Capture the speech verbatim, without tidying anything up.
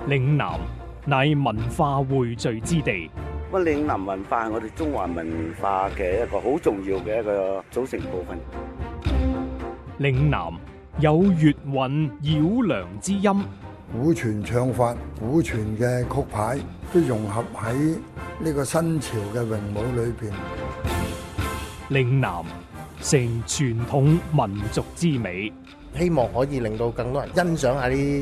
嶺南乃文化匯聚之地。 咁嶺南文化係我哋中華文化嘅一個好重要嘅一個組成部分。 嶺南有粵韻繞梁之音， 古傳唱法、古傳嘅曲牌都融合喺呢個新潮嘅詠舞裏邊。 嶺南成傳統民族之美， 希望可以令到更多人欣賞下呢